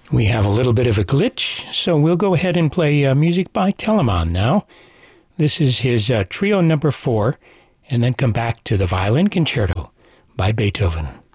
We have a little bit of a glitch, so we'll go ahead and play music by Telemann now. This is his Trio Number 4, and then come back to the Violin Concerto by Beethoven.